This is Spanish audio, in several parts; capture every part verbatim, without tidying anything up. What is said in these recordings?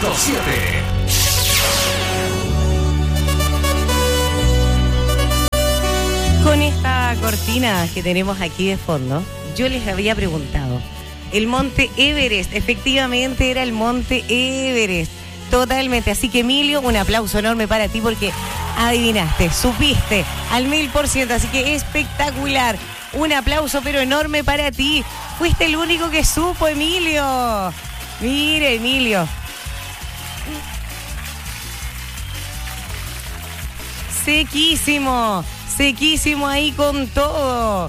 punto siete. Con esta cortina que tenemos aquí de fondo, yo les había preguntado, el monte Everest, efectivamente era el monte Everest, totalmente. Así que Emilio, un aplauso enorme para ti porque adivinaste, supiste al mil por ciento, así que espectacular. Un aplauso pero enorme para ti. Fuiste el único que supo, Emilio. Mire, Emilio. Sequísimo, sequísimo ahí con todo.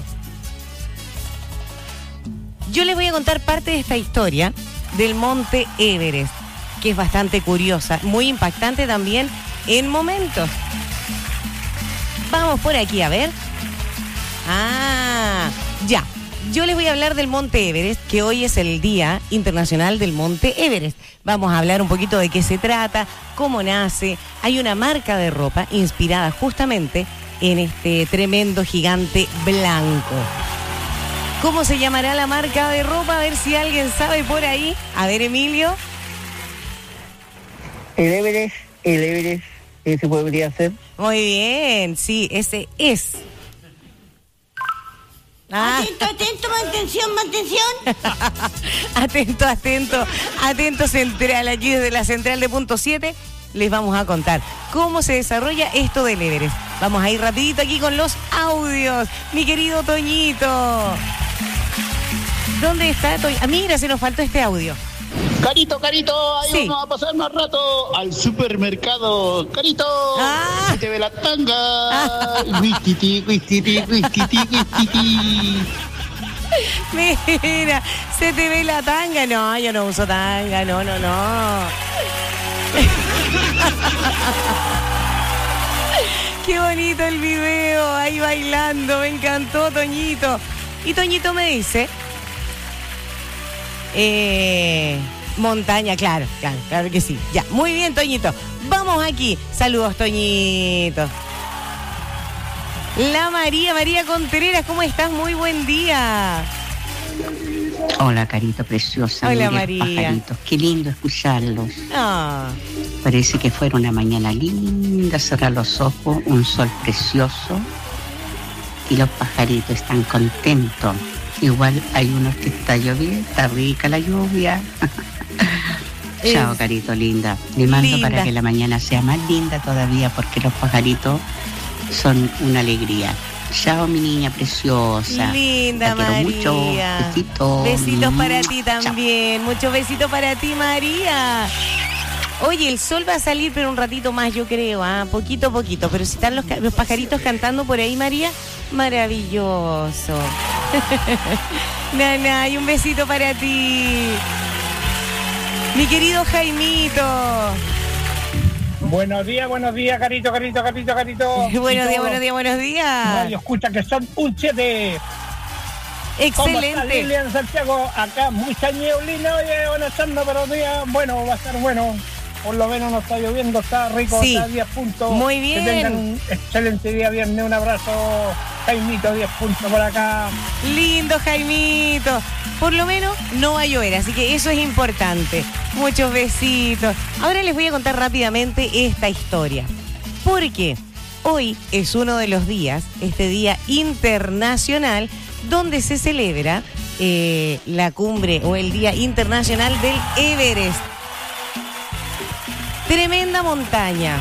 Yo les voy a contar parte de esta historia del monte Everest, que es bastante curiosa, muy impactante también en momentos. Vamos por aquí a ver. Ah, ya. Yo les voy a hablar del monte Everest, que hoy es el Día Internacional del Monte Everest. Vamos a hablar un poquito de qué se trata, cómo nace. Hay una marca de ropa inspirada justamente en este tremendo gigante blanco. ¿Cómo se llamará la marca de ropa? A ver si alguien sabe por ahí. A ver, Emilio. El Everest, el Everest, ese podría ser. Muy bien, sí, ese es. Ah. Atento, atento, mantención, mantención. Atento, atento, atento central, aquí desde la central de punto siete les vamos a contar cómo se desarrolla esto del Everest. Vamos a ir rapidito aquí con los audios, mi querido Toñito. ¿Dónde está Toñito? Ah, mira, se nos faltó este audio. Carito, Carito, ahí sí. Vamos a pasar más rato al supermercado. Carito, ah. Se te ve la tanga. Wistiti, wistiti, wistiti, wistiti. Mira, se te ve la tanga. No, yo no uso tanga, no, no, no. Qué bonito el video, ahí bailando, me encantó, Toñito. Y Toñito me dice... Eh... Montaña, claro, claro, claro que sí. Ya, muy bien, Toñito. Vamos aquí. Saludos, Toñito. La María, María Contreras, ¿cómo estás? Muy buen día. Hola, Carito preciosa. Hola, María. Pajaritos. Qué lindo escucharlos. Ah. Parece que fuera una mañana linda, cerrar los ojos, un sol precioso y los pajaritos están contentos. Igual hay unos que está lloviendo, está rica la lluvia. Chao, es Carito linda. Le mando linda. Para que la mañana sea más linda todavía porque los pajaritos son una alegría. Chao, mi niña preciosa. Linda, la quiero María. Mucho. Besitos. Besitos para ti también. Chao. Muchos besitos para ti, María. Oye, el sol va a salir pero un ratito más, yo creo, ¿ah? Poquito a poquito. Pero si están los, los pajaritos cantando por ahí, María, maravilloso. Nana, y un besito para ti. Mi querido Jaimito. Buenos días, buenos días, Carito, Carito, Carito, Carito. Buenos días, buenos días, buenos días. Radio escucha que son un siete. Excelente. ¿Cómo está Lilian Santiago? Acá mucha nieblina, oye, van echando, pero día, bueno, va a estar bueno. Por lo menos no está lloviendo, está rico, sí. Está diez puntos. Muy bien. Que tengan un excelente día viernes, un abrazo, Jaimito, diez puntos por acá. Lindo, Jaimito. Por lo menos no va a llover, así que eso es importante. Muchos besitos. Ahora les voy a contar rápidamente esta historia. Porque hoy es uno de los días, este Día Internacional, donde se celebra eh, la cumbre o el Día Internacional del Everest. Tremenda montaña.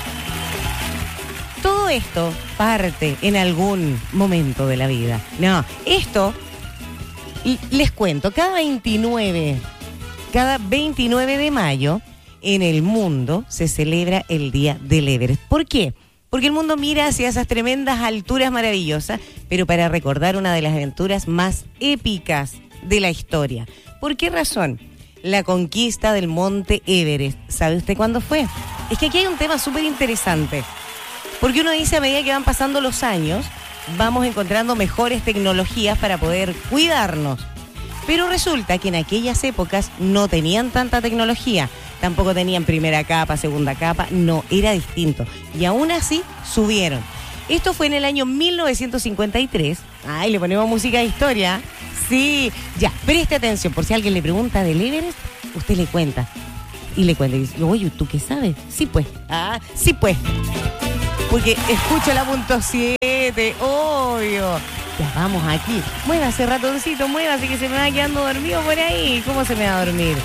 Todo esto parte en algún momento de la vida. No, esto, les cuento, cada veintinueve, cada veintinueve de mayo en el mundo se celebra el Día del Everest. ¿Por qué? Porque el mundo mira hacia esas tremendas alturas maravillosas, pero para recordar una de las aventuras más épicas de la historia. ¿Por qué razón? La conquista del monte Everest. ¿Sabe usted cuándo fue? Es que aquí hay un tema súper interesante. Porque uno dice a medida que van pasando los años, vamos encontrando mejores tecnologías para poder cuidarnos. Pero resulta que en aquellas épocas no tenían tanta tecnología. Tampoco tenían primera capa, segunda capa. No, era distinto. Y aún así subieron. Esto fue en el año mil novecientos cincuenta y tres. Ay, le ponemos música de historia. Sí, ya, preste atención. Por si alguien le pregunta del Everest, usted le cuenta. Y le cuenta y dice, oye, ¿tú qué sabes? Sí, pues. Ah, sí, pues. Porque escucho la punto siete, obvio. Ya vamos aquí. Muévase, ratoncito, muévase que se me va quedando dormido por ahí. ¿Cómo se me va a dormir?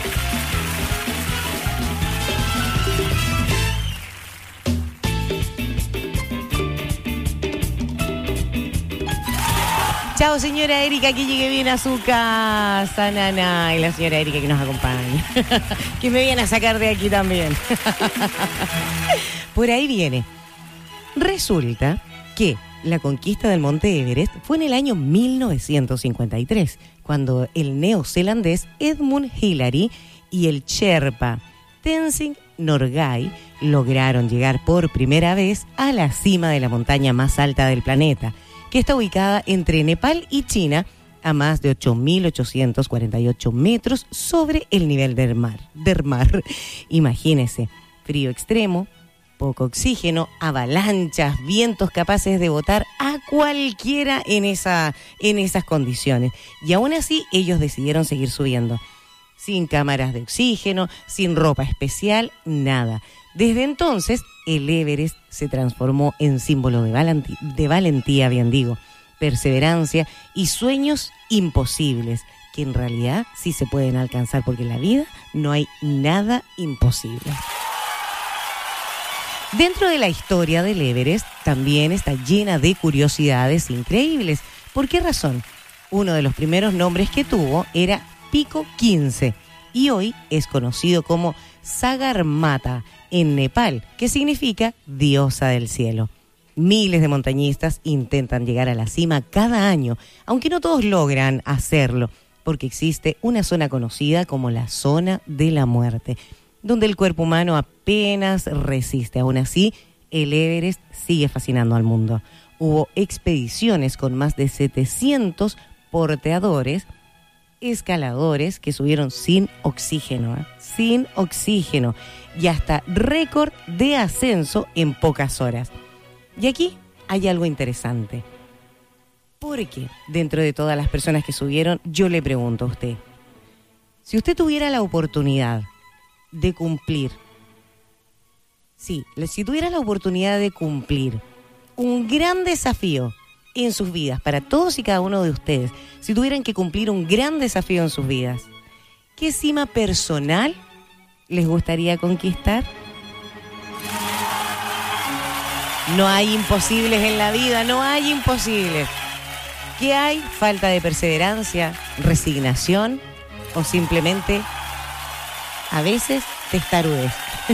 Chao, señora Erika, que llegue bien a su casa, nana. Y la señora Erika que nos acompaña. Que me viene a sacar de aquí también. Por ahí viene. Resulta que la conquista del Monte Everest fue en el año mil novecientos cincuenta y tres, cuando el neozelandés Edmund Hillary y el Sherpa Tenzing Norgay lograron llegar por primera vez a la cima de la montaña más alta del planeta, que está ubicada entre Nepal y China, a más de ocho mil ochocientos cuarenta y ocho metros sobre el nivel del mar. Del mar. Imagínese, frío extremo, poco oxígeno, avalanchas, vientos capaces de botar a cualquiera en, esa, en esas condiciones. Y aún así, ellos decidieron seguir subiendo. Sin cámaras de oxígeno, sin ropa especial, nada. Desde entonces, el Everest se transformó en símbolo de valentía, de valentía, bien digo, perseverancia y sueños imposibles, que en realidad sí se pueden alcanzar, porque en la vida no hay nada imposible. Dentro de la historia del Everest también está llena de curiosidades increíbles. ¿Por qué razón? Uno de los primeros nombres que tuvo era Pico quince y hoy es conocido como Sagarmatha en Nepal, que significa diosa del cielo. Miles de montañistas intentan llegar a la cima cada año, aunque no todos logran hacerlo, porque existe una zona conocida como la zona de la muerte, donde el cuerpo humano apenas resiste. Aún así, el Everest sigue fascinando al mundo. Hubo expediciones con más de setecientos porteadores, escaladores que subieron sin oxígeno, ¿eh? sin oxígeno, y hasta récord de ascenso en pocas horas. Y aquí hay algo interesante, porque dentro de todas las personas que subieron, yo le pregunto a usted, si usted tuviera la oportunidad de cumplir, sí, si tuviera la oportunidad de cumplir un gran desafío en sus vidas, para todos y cada uno de ustedes, si tuvieran que cumplir un gran desafío en sus vidas, ¿qué cima personal les gustaría conquistar? No hay imposibles en la vida, no hay imposibles. ¿Qué hay? Falta de perseverancia, resignación o simplemente a veces testarudez.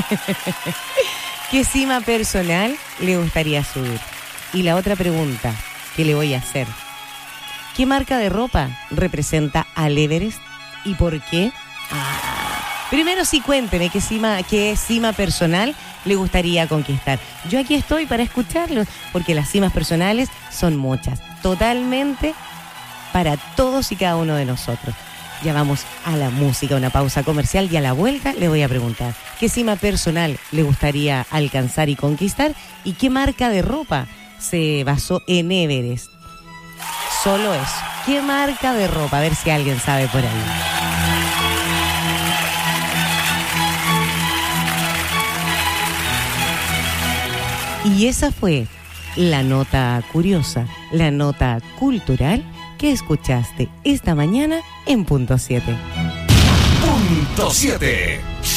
¿Qué cima personal le gustaría subir? Y la otra pregunta que le voy a hacer, ¿qué marca de ropa representa al Everest y por qué? Ah, primero sí, cuénteme qué cima, qué cima personal le gustaría conquistar. Yo aquí estoy para escucharlos, porque las cimas personales son muchas, totalmente para todos y cada uno de nosotros. Ya vamos a la música, una pausa comercial, y a la vuelta le voy a preguntar qué cima personal le gustaría alcanzar y conquistar y qué marca de ropa se basó en Everest. Solo eso. ¿Qué marca de ropa? A ver si alguien sabe por ahí. Y esa fue la nota curiosa, la nota cultural que escuchaste esta mañana en Punto siete. Punto siete.